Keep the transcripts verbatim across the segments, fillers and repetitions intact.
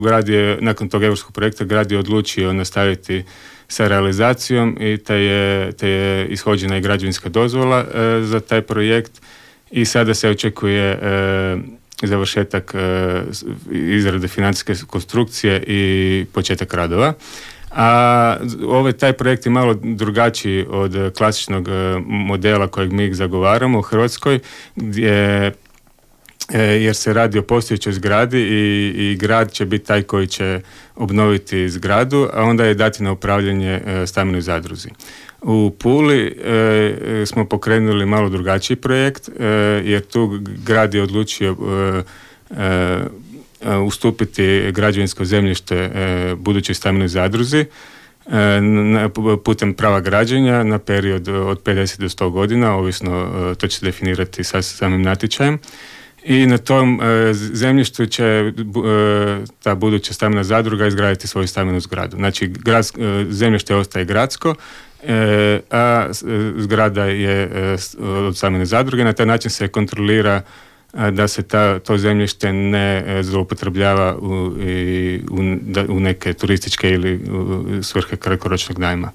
Grad je, nakon tog europskog projekta, grad je odlučio nastaviti sa realizacijom i te je, te je ishođena i građevinska dozvola e, za taj projekt i sada se očekuje e, završetak e, izrade financijske konstrukcije i početak radova. A ovaj taj projekt je malo drugačiji od klasičnog modela kojeg mi zagovaramo u Hrvatskoj, gdje, jer se radi o postojećoj zgradi i, i grad će biti taj koji će obnoviti zgradu, a onda je dati na upravljanje stambenoj zadruzi. U Puli e, smo pokrenuli malo drugačiji projekt, e, jer tu grad je odlučio e, e, ustupiti građevinsko zemljište e, budućoj stambenoj zadruzi e, na, putem prava građenja na period od pedeset do sto godina, ovisno e, to će se definirati sa samim natječajem. I na tom e, zemljištu će e, ta buduća stambena zadruga izgraditi svoju stambenu zgradu. Znači, grad, e, zemljište ostaje gradsko, e, a zgrada je e, od stambene zadruge. Na taj način se kontrolira da se ta, to zemljište ne zloupotrebljava u, u, u neke turističke ili u svrhe kratkoročnog najma.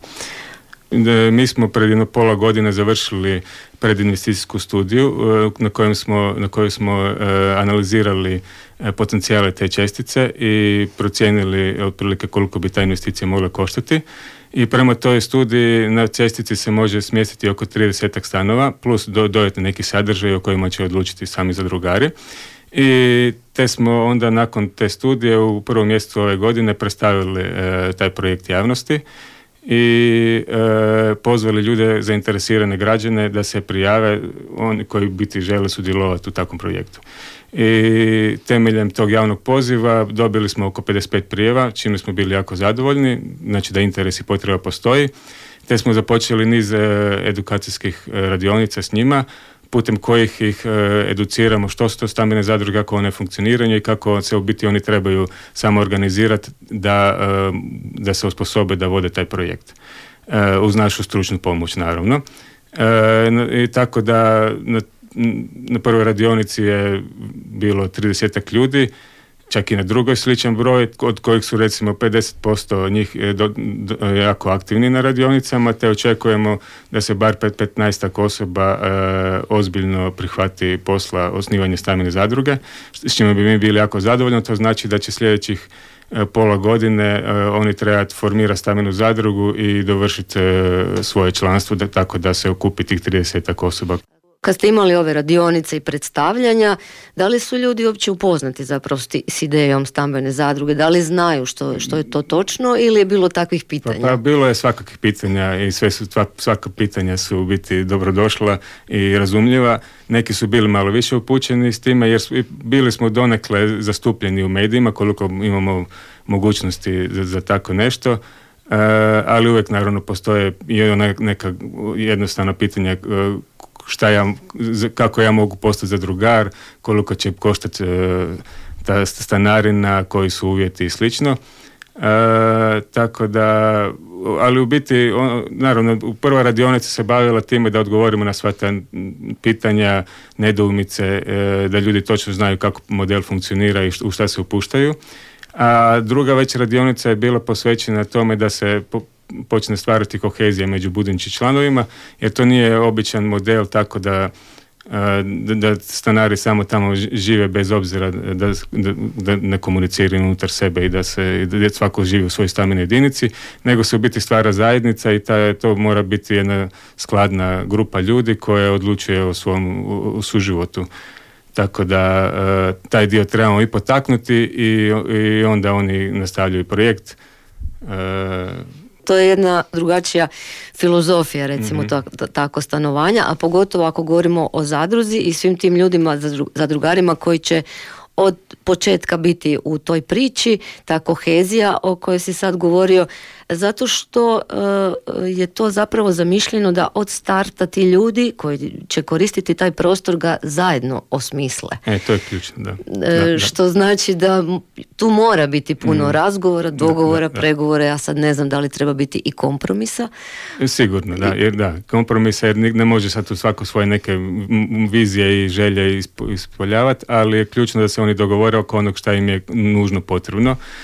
Mi smo pred jedno pola godine završili predinvesticijsku studiju na kojem smo, na kojoj smo analizirali potencijale te čestice i procijenili otprilike koliko bi ta investicija mogla koštati. I prema toj studiji na čestici se može smjestiti oko tridesetak stanova plus do, dodatni neki sadržaj o kojima će odlučiti sami zadrugari. I te smo onda nakon te studije u prvom mjesecu ove godine predstavili e, taj projekt javnosti i e, pozvali ljude, zainteresirane građane da se prijave, oni koji biti žele sudjelovati u takvom projektu. I temeljem tog javnog poziva dobili smo oko pedeset pet prijava, čime smo bili jako zadovoljni, znači da interes i potreba postoji, te smo započeli niz e, edukacijskih e, radionica s njima, putem kojih ih e, educiramo što su to stambene zadruge, kako one funkcioniraju i kako se u biti oni trebaju samo organizirati da, e, da se osposobe da vode taj projekt. E, uz našu stručnu pomoć, naravno. E, I tako da na, na prvoj radionici je bilo tridesetak ljudi, čak i na drugoj sličan broj, od kojih su recimo pedeset posto njih do, do, jako aktivni na radionicama, te očekujemo da se bar petnaestak osoba e, ozbiljno prihvati posla osnivanja stambene zadruge, s čime bi mi bili jako zadovoljni. To znači da će sljedećih e, pola godine e, oni trebati formirati stambenu zadrugu i dovršiti e, svoje članstvo, da, tako da se okupi tih tridesetak osoba. Kad ste imali ove radionice i predstavljanja, da li su ljudi uopće upoznati zapravo s idejom stambene zadruge? Da li znaju što, što je to točno ili je bilo takvih pitanja? Pa, pa bilo je svakakvih pitanja i sve su, svaka pitanja su u biti dobrodošla i razumljiva. Neki su bili malo više upućeni s time jer su, bili smo donekle zastupljeni u medijima koliko imamo mogućnosti za, za tako nešto. Uh, ali uvijek naravno postoje i neka jednostavna pitanja uh, šta ja, kako ja mogu postati zadrugar, koliko će koštati e, ta stanarina, koji su uvjeti i slično. E, tako da, ali u biti, on, naravno, u prva radionica se bavila time da odgovorimo na sva ta pitanja, nedoumice, e, da ljudi točno znaju kako model funkcionira i u šta se upuštaju. A druga već radionica je bila posvećena tome da se po, počne stvarati kohezija među budućim članovima, jer to nije običan model tako da, da, da stanari samo tamo žive bez obzira da, da, da ne komuniciraju unutar sebe i da se da svako živi u svojoj stambenoj jedinici, nego se u biti stvara zajednica i ta, to mora biti jedna skladna grupa ljudi koja odlučuje o svom o suživotu. Tako da uh, taj dio trebamo i potaknuti i, i onda oni nastavljaju projekt. Uh, To je jedna drugačija filozofija, recimo mm-hmm. to, tako stanovanja, a pogotovo ako govorimo o zadruzi i svim tim ljudima, zadrugarima koji će od početka biti u toj priči, ta kohezija o kojoj si sad govorio, zato što uh, je to zapravo zamišljeno da od starta ti ljudi koji će koristiti taj prostor ga zajedno osmisle. E, to je ključno, da. da, da. Što znači da tu mora biti puno mm. razgovora, dogovora, da, da, da. pregovora, ja sad ne znam da li treba biti i kompromisa. Sigurno, da, jer da, kompromisa jer ne može sad u svako svoje neke vizije i želje ispoljavati, ali je ključno da se oni dogovore oko onog šta im je nužno potrebno.